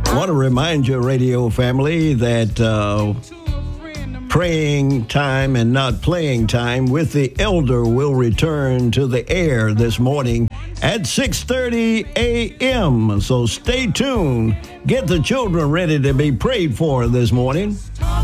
I want to remind you, radio family, that praying time and not playing time with the elder will return to the air this morning at 6:30 a.m. So stay tuned. Get the children ready to be prayed for this morning.